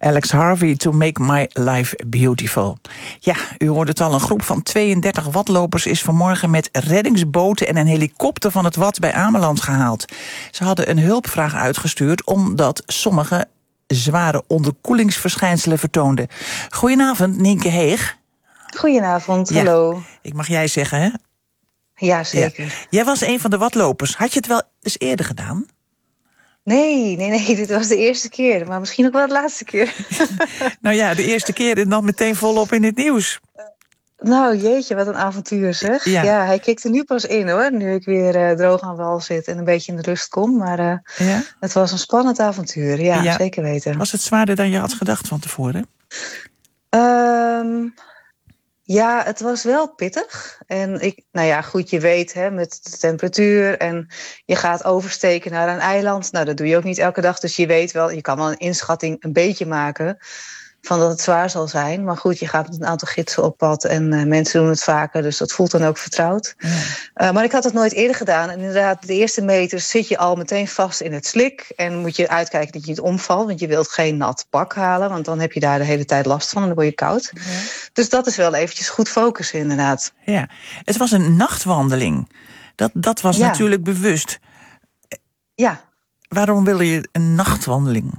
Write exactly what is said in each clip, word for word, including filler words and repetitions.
Alex Harvey, To Make My Life Beautiful. Ja, u hoort het al, een groep van tweeëndertig watlopers is vanmorgen met reddingsboten en een helikopter van het Wad bij Ameland gehaald. Ze hadden een hulpvraag uitgestuurd omdat sommige zware onderkoelingsverschijnselen vertoonden. Goedenavond, Nienke Heeg. Goedenavond, ja, hallo. Ik mag jij zeggen, hè? Ja, zeker. Ja. Jij was een van de watlopers. Had je het wel eens eerder gedaan? Nee, nee, nee, dit was de eerste keer. Maar misschien ook wel de laatste keer. Nou ja, de eerste keer en dan meteen volop in het nieuws. Nou, jeetje, wat een avontuur zeg. Ja, ja hij kikt er nu pas in hoor. Nu ik weer uh, droog aan wal zit en een beetje in de rust kom. Maar uh, ja? Het was een spannend avontuur, ja, ja, zeker weten. Was het zwaarder dan je had gedacht van tevoren? Um, ja, het was wel pittig. En ik, nou ja, goed, je weet hè, met de temperatuur en je gaat oversteken naar een eiland. Nou, dat doe je ook niet elke dag, dus je weet wel, je kan wel een inschatting een beetje maken van dat het zwaar zal zijn. Maar goed, je gaat met een aantal gidsen op pad en uh, mensen doen het vaker, dus dat voelt dan ook vertrouwd. Ja. Uh, maar ik had het nooit eerder gedaan. En inderdaad, de eerste meters zit je al meteen vast in het slik en moet je uitkijken dat je niet omvalt, want je wilt geen nat pak halen, want dan heb je daar de hele tijd last van en dan word je koud. Ja. Dus dat is wel eventjes goed focussen, inderdaad. Ja, het was een nachtwandeling. Dat, dat was ja. natuurlijk bewust. Ja. Waarom wil je een nachtwandeling?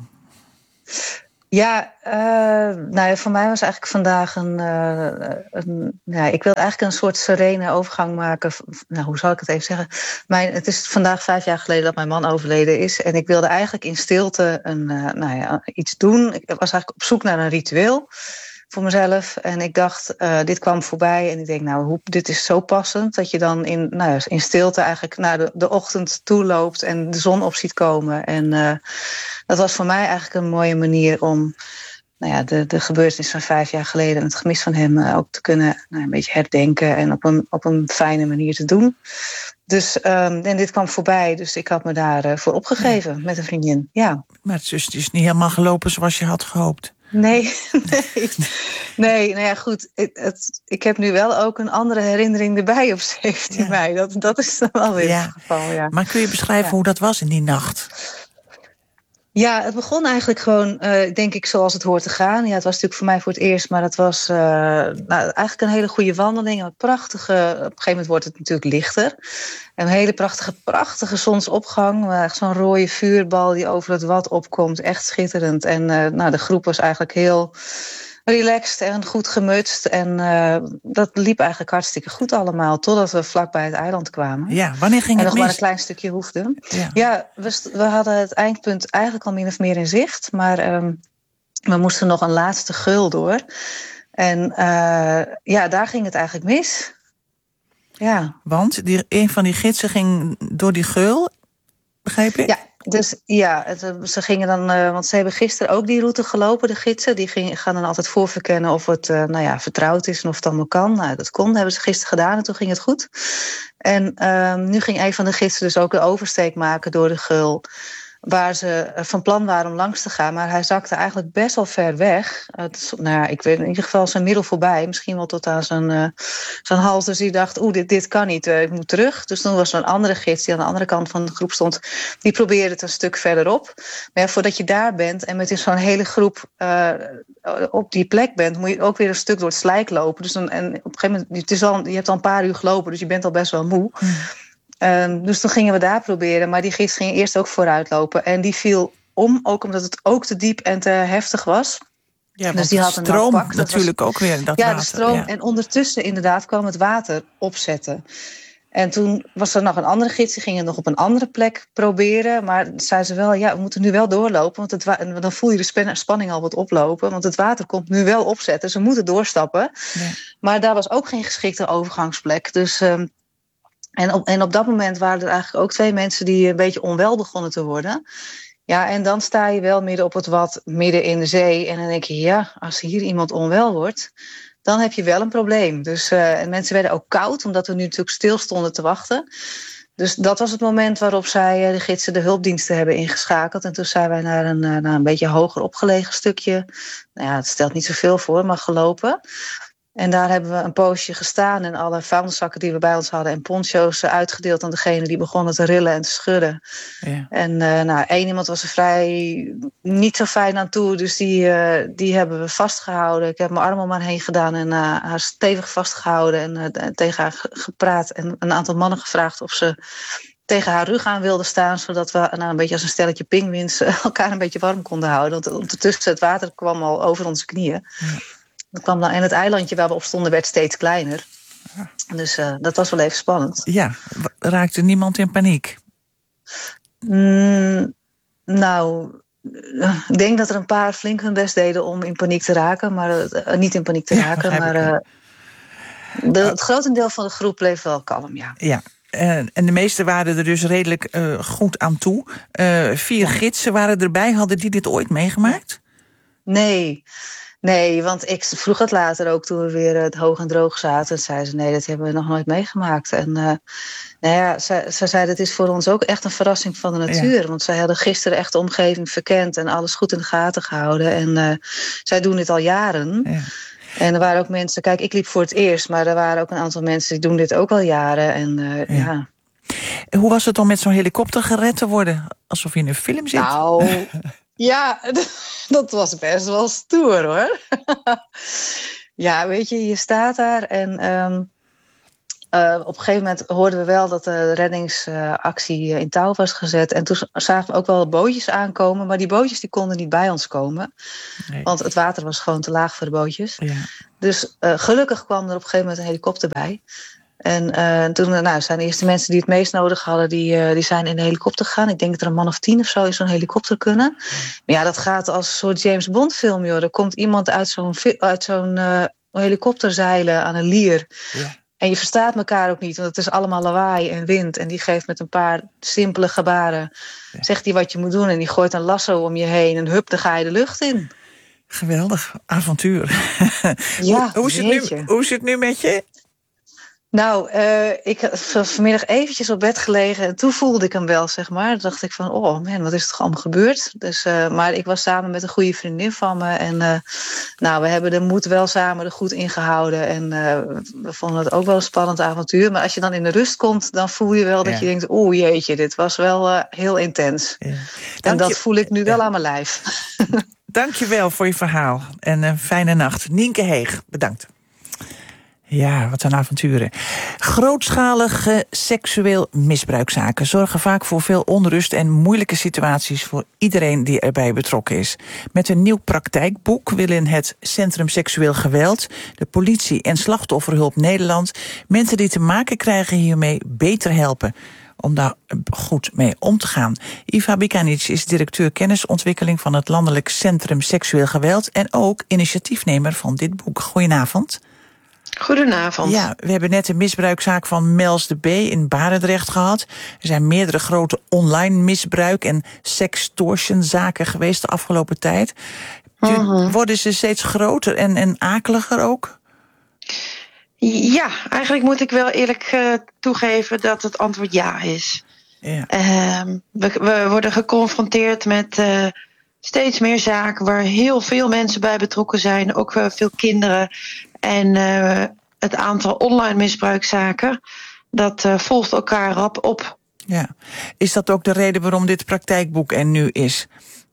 Ja, uh, nou ja, voor mij was eigenlijk vandaag een... Uh, een ja, ik wilde eigenlijk een soort serene overgang maken. Nou, hoe zal ik het even zeggen? Mijn, het is vandaag vijf jaar geleden dat mijn man overleden is. En ik wilde eigenlijk in stilte een, uh, nou ja, iets doen. Ik was eigenlijk op zoek naar een ritueel voor mezelf. En ik dacht, uh, dit kwam voorbij. En ik denk, nou, hoe, dit is zo passend dat je dan in, nou ja, in stilte eigenlijk naar de, de ochtend toe loopt en de zon op ziet komen. En uh, dat was voor mij eigenlijk een mooie manier om nou ja, de, de gebeurtenis van vijf jaar geleden en het gemis van hem uh, ook te kunnen nou, een beetje herdenken en op een, op een fijne manier te doen. Dus um, en dit kwam voorbij, dus ik had me daar uh, voor opgegeven ja. met een vriendin. Ja. Maar het is dus niet helemaal gelopen zoals je had gehoopt. Nee, nee, nee, nou ja, goed. Het, het, ik heb nu wel ook een andere herinnering erbij op zeventien mei. Dat, dat is dan wel weer ja. het geval, ja. Maar kun je beschrijven ja. hoe dat was in die nacht? Ja, het begon eigenlijk gewoon, uh, denk ik, zoals het hoort te gaan. Ja, het was natuurlijk voor mij voor het eerst, maar het was uh, nou, eigenlijk een hele goede wandeling. Een prachtige, op een gegeven moment wordt het natuurlijk lichter. Een hele prachtige, prachtige zonsopgang. Uh, zo'n rode vuurbal die over het Wad opkomt. Echt schitterend. En uh, nou, de groep was eigenlijk heel relaxed en goed gemutst. En uh, dat liep eigenlijk hartstikke goed allemaal. Totdat we vlakbij het eiland kwamen. Ja, wanneer ging en het nog mis? maar een klein stukje hoefde. Ja, ja we, we hadden het eindpunt eigenlijk al min of meer in zicht. Maar um, we moesten nog een laatste geul door. En uh, ja, daar ging het eigenlijk mis. Ja. Want die, een van die gidsen ging door die geul, begrijp ik? Ja. Dus ja, het, ze gingen dan, uh, want ze hebben gisteren ook die route gelopen, de gidsen. Die ging, gaan dan altijd voorverkennen of het uh, nou ja, vertrouwd is en of het allemaal kan. Nou, dat kon, dat hebben ze gisteren gedaan en toen ging het goed. En uh, nu ging een van de gidsen dus ook de oversteek maken door de geul, waar ze van plan waren om langs te gaan. Maar hij zakte eigenlijk best wel ver weg. Het, nou ja, ik weet in ieder geval zijn middel voorbij. Misschien wel tot aan zijn, uh, zijn hals. Dus die dacht, oeh, dit, dit kan niet. Uh, ik moet terug. Dus toen was er een andere gids die aan de andere kant van de groep stond. Die probeerde het een stuk verderop. Maar ja, voordat je daar bent en met zo'n hele groep uh, op die plek bent, moet je ook weer een stuk door het slijk lopen. Dus dan, en op een gegeven moment, het is al, je hebt al een paar uur gelopen, dus je bent al best wel moe. Mm. Um, dus toen gingen we daar proberen. Maar die gids ging eerst ook vooruit lopen. En die viel om, ook omdat het ook te diep en te heftig was. Ja, dus die had een stroom pak, natuurlijk was, ook weer. Dat ja, water, de stroom. Ja. En ondertussen inderdaad kwam het water opzetten. En toen was er nog een andere gids, die ging het nog op een andere plek proberen. Maar zei ze wel, ja, we moeten nu wel doorlopen. Want het wa- en dan voel je de spanning al wat oplopen. Want het water komt nu wel opzetten. Ze moeten doorstappen. Ja. Maar daar was ook geen geschikte overgangsplek. Dus... Um, En op, en op dat moment waren er eigenlijk ook twee mensen die een beetje onwel begonnen te worden. Ja, en dan sta je wel midden op het Wad, midden in de zee. En dan denk je, ja, als hier iemand onwel wordt, dan heb je wel een probleem. Dus uh, en mensen werden ook koud, omdat we nu natuurlijk stil stonden te wachten. Dus dat was het moment waarop zij, uh, de gidsen, de hulpdiensten hebben ingeschakeld. En toen zijn wij naar een, uh, naar een beetje hoger opgelegen stukje. Nou ja, het stelt niet zoveel voor, maar gelopen. En daar hebben we een poosje gestaan en alle vuilniszakken die we bij ons hadden en poncho's uitgedeeld aan degene die begonnen te rillen en te schudden. Ja. En uh, nou, één iemand was er vrij niet zo fijn aan toe, dus die, uh, die hebben we vastgehouden. Ik heb mijn arm om haar heen gedaan en uh, haar stevig vastgehouden en uh, tegen haar gepraat en een aantal mannen gevraagd of ze tegen haar rug aan wilden staan, zodat we nou, een beetje als een stelletje pinguïns elkaar een beetje warm konden houden. Want ondertussen het water kwam al over onze knieën. Ja. Dat kwam dan, en het eilandje waar we op stonden werd steeds kleiner. Ja. Dus uh, dat was wel even spannend. Ja, raakte niemand in paniek? Mm, nou, ik denk dat er een paar flink hun best deden om in paniek te raken. Maar uh, niet in paniek te ja, raken. Maar uh, de, het grotendeel van de groep bleef wel kalm, ja. Ja. Uh, en de meesten waren er dus redelijk uh, goed aan toe. Uh, vier ja. gidsen waren erbij. Hadden die dit ooit meegemaakt? Nee, nee, want ik vroeg het later ook toen we weer het hoog en droog zaten. En zeiden ze, nee, dat hebben we nog nooit meegemaakt. En uh, nou ja, ze, ze zeiden, het is voor ons ook echt een verrassing van de natuur. Ja. Want zij hadden gisteren echt de omgeving verkend en alles goed in de gaten gehouden. En uh, zij doen dit al jaren. Ja. En er waren ook mensen, kijk, ik liep voor het eerst, maar er waren ook een aantal mensen die doen dit ook al jaren. En, uh, ja. Ja. Hoe was het om met zo'n helikopter gered te worden? Alsof je in een film zit. Nou, ja, dat was best wel stoer, hoor. Ja, weet je, je staat daar en um, uh, op een gegeven moment hoorden we wel dat de reddingsactie uh, in touw was gezet. En toen zagen we ook wel bootjes aankomen, maar die bootjes die konden niet bij ons komen. Nee. Want het water was gewoon te laag voor de bootjes. Ja. Dus uh, gelukkig kwam er op een gegeven moment een helikopter bij. En uh, toen nou, zijn de eerste mensen die het meest nodig hadden, die, uh, die zijn in de helikopter gegaan. Ik denk dat er een man of tien of zo in zo'n helikopter kunnen. Ja. Maar ja, dat gaat als een soort James Bond film, joh. Er komt iemand uit zo'n, uit zo'n uh, helikopter zeilen aan een lier. Ja. En je verstaat elkaar ook niet, want het is allemaal lawaai en wind. En die geeft met een paar simpele gebaren, ja. zegt hij wat je moet doen. En die gooit een lasso om je heen en hup, dan ga je de lucht in. Geweldig, avontuur. Ja, hoe, hoe, is het nu, hoe is het nu met je? Nou, uh, ik had vanmiddag eventjes op bed gelegen en toen voelde ik hem wel, zeg maar. Toen dacht ik van, oh man, wat is er toch allemaal gebeurd? Dus, uh, maar ik was samen met een goede vriendin van me en uh, nou, we hebben de moed wel samen er goed in gehouden. En uh, we vonden het ook wel een spannend avontuur. Maar als je dan in de rust komt, dan voel je wel dat ja. je denkt, oeh jeetje, dit was wel uh, heel intens. Ja. En dat je... voel ik nu wel ja. aan mijn lijf. Dank je wel voor je verhaal en een fijne nacht. Nienke Heeg, bedankt. Ja, wat een avonturen. Grootschalige seksueel misbruikzaken zorgen vaak voor veel onrust en moeilijke situaties voor iedereen die erbij betrokken is. Met een nieuw praktijkboek willen het Centrum Seksueel Geweld, de politie en Slachtofferhulp Nederland mensen die te maken krijgen hiermee beter helpen om daar goed mee om te gaan. Iva Bikanic is directeur kennisontwikkeling van het Landelijk Centrum Seksueel Geweld en ook initiatiefnemer van dit boek. Goedenavond. Goedenavond. Ja, we hebben net een misbruikzaak van Mels de B. in Barendrecht gehad. Er zijn meerdere grote online misbruik- en sextortionzaken geweest de afgelopen tijd. Uh-huh. Worden ze steeds groter en, en akeliger ook? Ja, eigenlijk moet ik wel eerlijk uh, toegeven dat het antwoord ja is. Ja. Uh, we, we worden geconfronteerd met uh, steeds meer zaken waar heel veel mensen bij betrokken zijn. Ook uh, veel kinderen. En uh, het aantal online misbruikzaken, dat uh, volgt elkaar rap op. Ja. Is dat ook de reden waarom dit praktijkboek er nu is?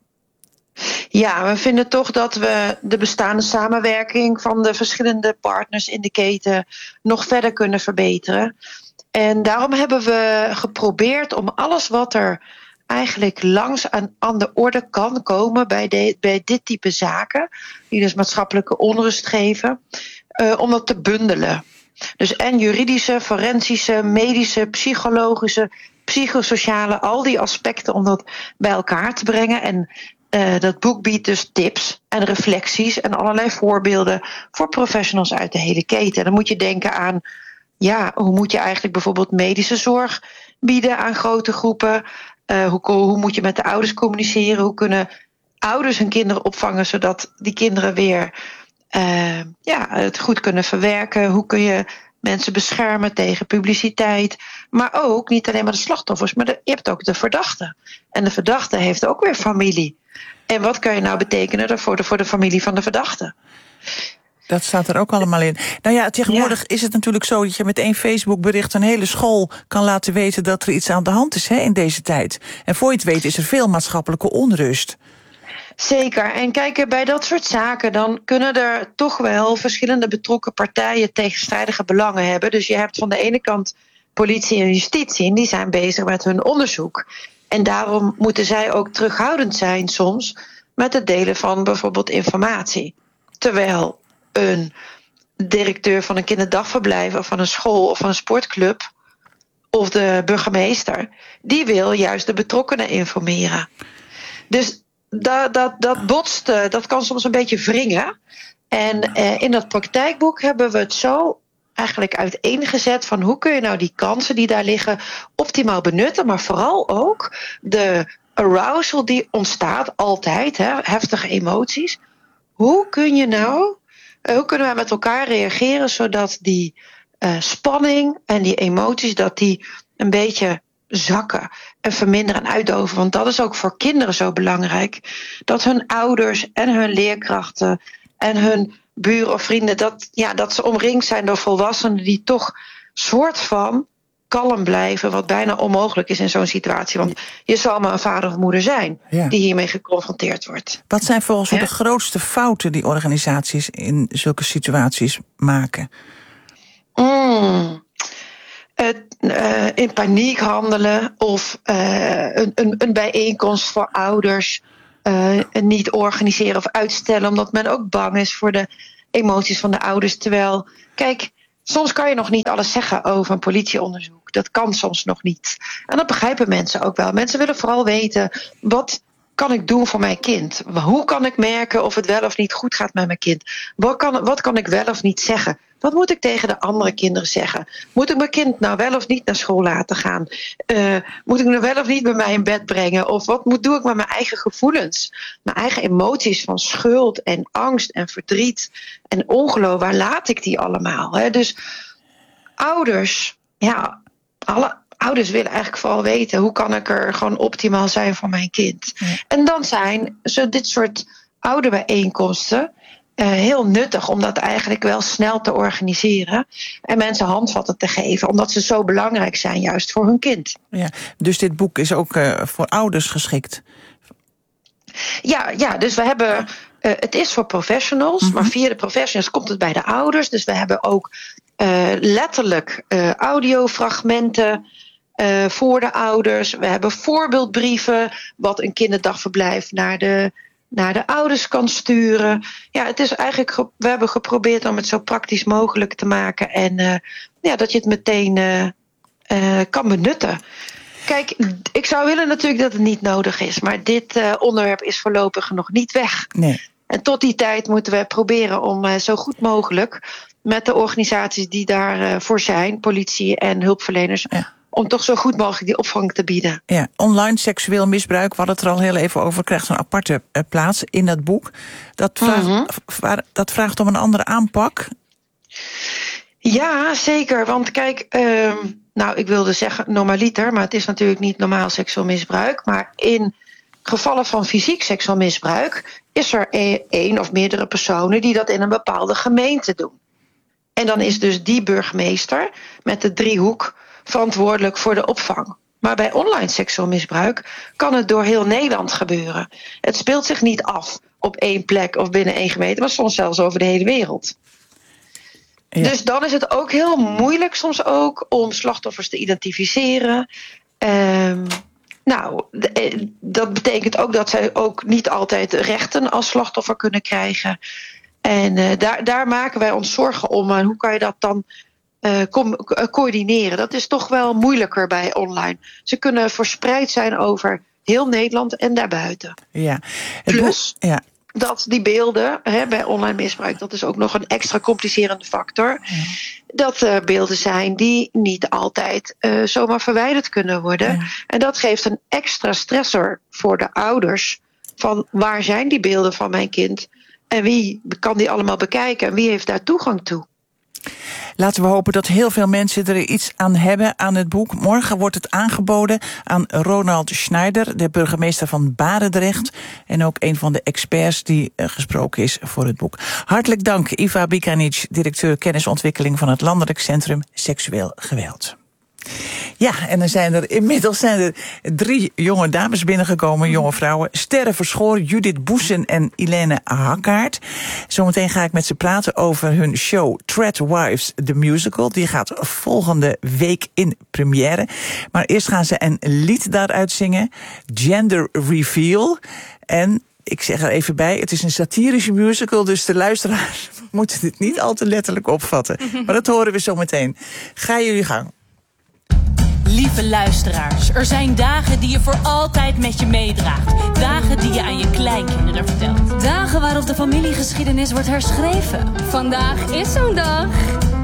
Ja, we vinden toch dat we de bestaande samenwerking van de verschillende partners in de keten nog verder kunnen verbeteren. En daarom hebben we geprobeerd om alles wat er eigenlijk langs aan, aan de orde kan komen bij, de, bij dit type zaken, die dus maatschappelijke onrust geven, uh, om dat te bundelen. Dus en juridische, forensische, medische, psychologische, psychosociale, al die aspecten om dat bij elkaar te brengen. En uh, dat boek biedt dus tips en reflecties en allerlei voorbeelden voor professionals uit de hele keten. Dan moet je denken aan, ja, hoe moet je eigenlijk bijvoorbeeld medische zorg bieden aan grote groepen? Uh, hoe, hoe moet je met de ouders communiceren? Hoe kunnen ouders hun kinderen opvangen zodat die kinderen weer uh, ja, het goed kunnen verwerken? Hoe kun je mensen beschermen tegen publiciteit? Maar ook, niet alleen maar de slachtoffers, maar de, je hebt ook de verdachte. En de verdachte heeft ook weer familie. En wat kan je nou betekenen voor de, voor de familie van de verdachte? Dat staat er ook allemaal in. Nou ja, tegenwoordig ja. is het natuurlijk zo dat je met één Facebook-bericht een hele school kan laten weten dat er iets aan de hand is, hè, in deze tijd. En voor je het weet is er veel maatschappelijke onrust. Zeker. En kijk, bij dat soort zaken dan kunnen er toch wel verschillende betrokken partijen tegenstrijdige belangen hebben. Dus je hebt van de ene kant politie en justitie en die zijn bezig met hun onderzoek. En daarom moeten zij ook terughoudend zijn soms met het delen van bijvoorbeeld informatie. Terwijl een directeur van een kinderdagverblijf of van een school of van een sportclub of de burgemeester, die wil juist de betrokkenen informeren. Dus dat, dat, dat botst, dat kan soms een beetje wringen. En eh, in dat praktijkboek hebben we het zo eigenlijk uiteengezet van hoe kun je nou die kansen die daar liggen optimaal benutten, maar vooral ook de arousal die ontstaat altijd, hè, heftige emoties. Hoe kun je nou, hoe kunnen wij met elkaar reageren zodat die uh, spanning en die emoties dat die een beetje zakken en verminderen en uitdoven. Want dat is ook voor kinderen zo belangrijk. Dat hun ouders en hun leerkrachten en hun buren of vrienden, dat, ja, dat ze omringd zijn door volwassenen die toch soort van kalm blijven, wat bijna onmogelijk is in zo'n situatie. Want je zal maar een vader of moeder zijn ja. die hiermee geconfronteerd wordt. Wat zijn volgens u de grootste fouten die organisaties in zulke situaties maken? Mm. Uh, uh, in paniek handelen of uh, een, een, een bijeenkomst voor ouders uh, niet organiseren of uitstellen, omdat men ook bang is voor de emoties van de ouders. Terwijl, kijk, soms kan je nog niet alles zeggen over een politieonderzoek. Dat kan soms nog niet. En dat begrijpen mensen ook wel. Mensen willen vooral weten, wat kan ik doen voor mijn kind? Hoe kan ik merken of het wel of niet goed gaat met mijn kind? Wat kan, wat kan ik wel of niet zeggen? Wat moet ik tegen de andere kinderen zeggen? Moet ik mijn kind nou wel of niet naar school laten gaan? Uh, moet ik nou wel of niet bij mij in bed brengen? Of wat moet, doe ik met mijn eigen gevoelens? Mijn eigen emoties van schuld en angst en verdriet en ongeloof. Waar laat ik die allemaal? Hè? Dus ouders, ja, alle ouders willen eigenlijk vooral weten, hoe kan ik er gewoon optimaal zijn voor mijn kind? Ja. En dan zijn zo dit soort ouderbijeenkomsten Uh, heel nuttig om dat eigenlijk wel snel te organiseren en mensen handvatten te geven, omdat ze zo belangrijk zijn juist voor hun kind. Ja, dus dit boek is ook uh, voor ouders geschikt? Ja, ja, dus we hebben, uh, het is voor professionals, mm-hmm. maar via de professionals komt het bij de ouders. Dus we hebben ook uh, letterlijk uh, audiofragmenten uh, voor de ouders. We hebben voorbeeldbrieven, wat een kinderdagverblijf naar de naar de ouders kan sturen. Ja, het is eigenlijk, we hebben geprobeerd om het zo praktisch mogelijk te maken en uh, ja, dat je het meteen uh, uh, kan benutten. Kijk, ik zou willen natuurlijk dat het niet nodig is, maar dit uh, onderwerp is voorlopig nog niet weg. Nee. En tot die tijd moeten we proberen om uh, zo goed mogelijk met de organisaties die daarvoor uh, zijn, politie en hulpverleners, ja, om toch zo goed mogelijk die opvang te bieden. Ja, online seksueel misbruik, we hadden het er al heel even over, krijgt een aparte uh, plaats in dat boek. Dat vraagt, mm-hmm. v- dat vraagt om een andere aanpak? Ja, zeker. Want kijk, uh, nou, ik wilde zeggen normaliter, maar het is natuurlijk niet normaal seksueel misbruik. Maar in gevallen van fysiek seksueel misbruik is er één of meerdere personen die dat in een bepaalde gemeente doen. En dan is dus die burgemeester met de driehoek verantwoordelijk voor de opvang. Maar bij online seksueel misbruik kan het door heel Nederland gebeuren. Het speelt zich niet af op één plek of binnen één gemeente, maar soms zelfs over de hele wereld. Ja. Dus dan is het ook heel moeilijk soms ook om slachtoffers te identificeren. Um, nou, dat betekent ook dat zij ook niet altijd rechten als slachtoffer kunnen krijgen. En uh, daar, daar maken wij ons zorgen om. En hoe kan je dat dan Uh, co- uh, coördineren? Dat is toch wel moeilijker bij online. Ze kunnen verspreid zijn over heel Nederland en daarbuiten. Ja. Plus bo- ja. dat die beelden hè, bij online misbruik, dat is ook nog een extra complicerende factor. Ja. Dat uh, beelden zijn die niet altijd uh, zomaar verwijderd kunnen worden. Ja. En dat geeft een extra stressor voor de ouders. Van waar zijn die beelden van mijn kind? En wie kan die allemaal bekijken? En wie heeft daar toegang toe? Laten we hopen dat heel veel mensen er iets aan hebben aan het boek. Morgen wordt het aangeboden aan Ronald Schneider, de burgemeester van Barendrecht, en ook een van de experts die uh, gesproken is voor het boek. Hartelijk dank, Iva Bikanic, directeur kennisontwikkeling van het Landelijk Centrum Seksueel Geweld. Ja, en dan zijn er inmiddels zijn er drie jonge dames binnengekomen, jonge vrouwen. Sterre Verschoor, Judith Boesen en Ilene Hakkaert. Zometeen ga ik met ze praten over hun show Threadwives the Musical. Die gaat volgende week in première. Maar eerst gaan ze een lied daaruit zingen, Gender Reveal. En ik zeg er even bij, het is een satirische musical, dus de luisteraars moeten dit niet al te letterlijk opvatten. Maar dat horen we zometeen. Ga jullie gang. Lieve luisteraars, er zijn dagen die je voor altijd met je meedraagt. Dagen die je aan je kleinkinderen vertelt. Dagen waarop de familiegeschiedenis wordt herschreven. Vandaag is zo'n dag.